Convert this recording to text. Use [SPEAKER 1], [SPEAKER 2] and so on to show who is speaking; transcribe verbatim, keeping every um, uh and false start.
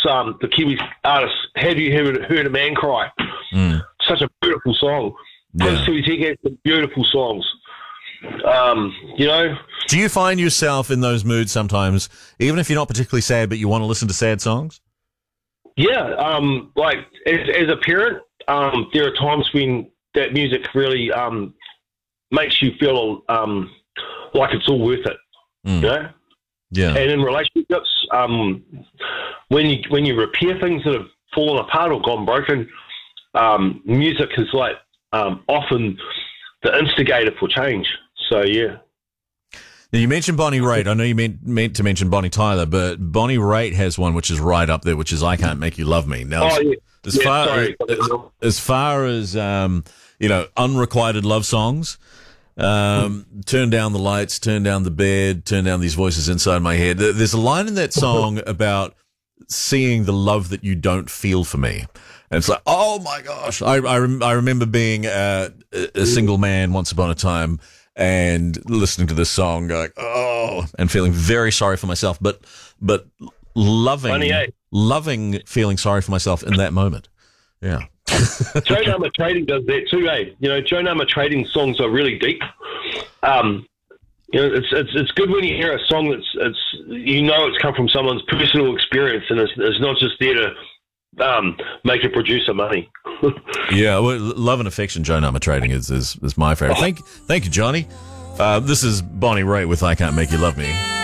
[SPEAKER 1] um, the Kiwi artist, Have You Heard, heard a Man Cry?
[SPEAKER 2] Mm.
[SPEAKER 1] Such a beautiful song.
[SPEAKER 2] Yeah.
[SPEAKER 1] Prince T T has some beautiful songs. Um, you know.
[SPEAKER 2] Do you find yourself in those moods sometimes, even if you're not particularly sad, but you want to listen to sad songs?
[SPEAKER 1] Yeah, um, like as, as a parent, um, there are times when that music really um, makes you feel um, like it's all worth it.
[SPEAKER 2] Mm.
[SPEAKER 1] You know.
[SPEAKER 2] Yeah.
[SPEAKER 1] And in relationships, um, when you when you repair things that have fallen apart or gone broken, um, music is like um, often the instigator for change. So yeah.
[SPEAKER 2] Now, you mentioned Bonnie Raitt. I know you meant, meant to mention Bonnie Tyler, but Bonnie Raitt has one which is right up there, which is "I Can't Make You Love Me." Now,
[SPEAKER 1] oh, yeah.
[SPEAKER 2] as
[SPEAKER 1] yeah,
[SPEAKER 2] far
[SPEAKER 1] sorry.
[SPEAKER 2] as, as far as um, you know, unrequited love songs. Um, turn down the lights, turn down the bed, turn down these voices inside my head. There's a line in that song about seeing the love that you don't feel for me. And it's like, oh my gosh. I, I, rem- I remember being uh, a single man once upon a time and listening to this song going, oh, and feeling very sorry for myself, but, but loving,
[SPEAKER 1] Funny, eh?
[SPEAKER 2] loving feeling sorry for myself in that moment. Yeah.
[SPEAKER 1] Joe Nama Trading does that too, eh? You know, Joe Nama Trading songs are really deep. Um, you know, it's it's it's good when you hear a song that's it's you know it's come from someone's personal experience and it's, it's not just there to um, make a producer money.
[SPEAKER 2] Yeah, well, Love and Affection, Joe Nama Trading is, is is my favorite. Thank thank you, Johnny. Uh, this is Bonnie Raitt with "I Can't Make You Love Me."